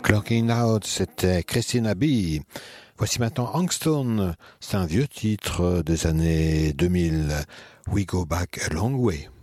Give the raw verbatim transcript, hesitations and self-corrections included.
Clocking Out, c'était Christina B. Voici maintenant Angstone, c'est un vieux titre des années deux mille. We Go Back a Long Way.